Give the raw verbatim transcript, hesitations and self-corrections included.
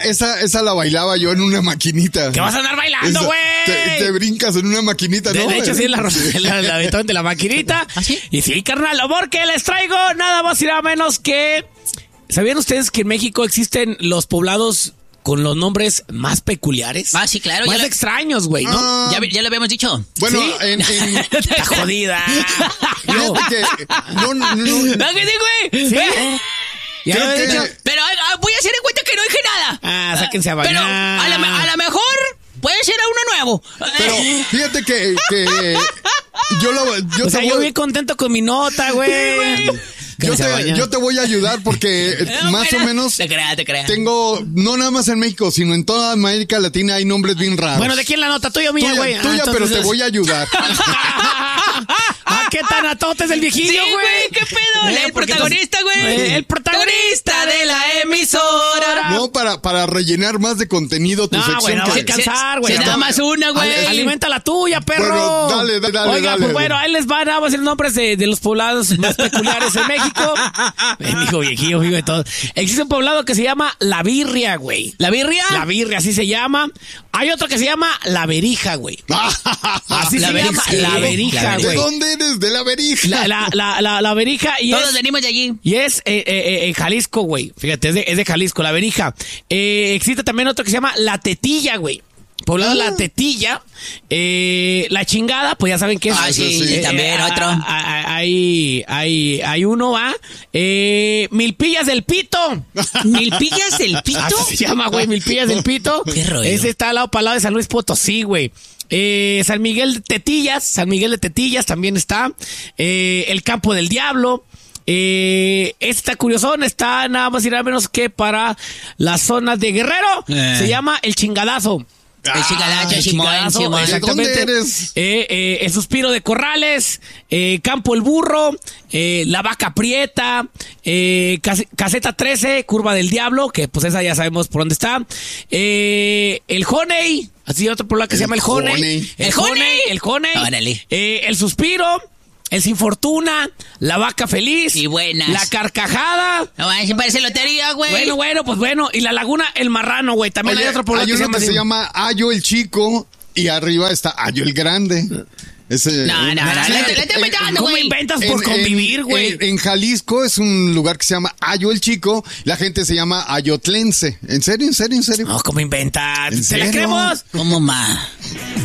esa, esa la bailaba yo en una maquinita. ¿Qué vas a andar bailando, güey? Te, te brincas en una maquinita, ¿no? De, de hecho, sí, la, la, la de, de la maquinita. ¿Ah, sí? Y sí, carnal, porque les traigo nada más y nada menos que... ¿Sabían ustedes que en México existen los poblados con los nombres más peculiares? Ah, sí, claro. Más ya extraños, güey, ¿no? Ah. Ya, ya lo habíamos dicho. Bueno, ¿Sí? en... en Está jodida. No. fíjate que... No, no, no. ¿No que sí, güey? ¿Sí? Ya Creo lo he que- dicho. Pero ah, voy a hacer en cuenta que no dije nada. Ah, sáquense a bañar. Pero a la, me- a la mejor puede ser a uno nuevo. Pero fíjate que... que yo lo... Yo O sea, te yo voy- bien contento con mi nota, güey. Yo te, yo te voy a ayudar porque eh, más o menos Te creas, te creas. tengo, no nada más en México, sino en toda América Latina hay nombres bien raros. Bueno, ¿de quién la nota? ¿Tuya o mía, Tuya, güey? tuya, Ah, pero entonces- te voy a ayudar. Ah, qué tan atote es el viejillo, Sí, güey. güey, qué pedo. Eh, el porque protagonista, entonces- güey. Eh, el protagonista de la emisora. No, para, para rellenar más de contenido tu No, sección. güey, no que- vas a alcanzar, güey. Si nada más una, güey. Ale- Alimenta la tuya, perro. Bueno, dale, dale, dale, Oiga, dale. pues bueno, ahí les van a decir nombres de, de los poblados más peculiares en México. Eh, mijo viejillo, hijo de todo. Existe un poblado que se llama La Birria, güey. ¿La birria? La Birria, así se llama. Hay otro que se llama La Berija, güey. Así La se Berija. llama Sí, La la Berija, ¿De güey. dónde eres? De la Berija. La, la, la, la, la Berija y Todos es... venimos de allí. Y es eh, eh, en Jalisco, güey. Fíjate, es de, es de Jalisco, La Berija. Eh, existe también otro que se llama La Tetilla, güey. Poblado La Tetilla. Eh, la Chingada, pues ya saben qué es. Ah, sí, sí. también ah, otro. ah, ah, Hay, hay, hay uno, ¿va? Eh, Milpillas del Pito. ¿Milpillas del Pito? Así se llama, güey, Milpillas del Pito. Qué rollo. Ese está al lado, para el lado de San Luis Potosí, güey. Eh, San Miguel de Tetillas, San Miguel de Tetillas también está. Eh, el Campo del Diablo. Eh, esta curiosón está nada más y nada menos que para las zonas de Guerrero. Eh. Se llama El Chingadazo. El chingadazo, El Simón, Chingadazo, Simón. exactamente. ¿De dónde eres? Eh, eh, el Suspiro de Corrales, eh, Campo el Burro, eh, La Vaca Prieta, eh, Cas- Caseta trece, Curva del Diablo, que pues esa ya sabemos por dónde está. Eh, el Honey, así otro pueblo que se El llama el Honey. Honey. El Honey, el Honey. Órale. Eh, el Suspiro. El Sin Fortuna, La Vaca Feliz. Y buenas. La Carcajada. No, se parece lotería, güey. Bueno, bueno, pues bueno. Y La Laguna, El Marrano, güey. También Oye, hay otro pueblo hay que se uno llama que se así. llama Ayo el Chico y arriba está Ayo el Grande. Ese, No, no, no, Sí, le- le estoy en- inventando, ¿Cómo güey. inventas en- por convivir, en- güey? En, en Jalisco es un lugar que se llama Ayo el Chico. La gente se llama Ayotlense. ¿En serio, en serio, en serio? No, ¿cómo inventas? ¿En ¿Te la serio? creemos? ¿Cómo más?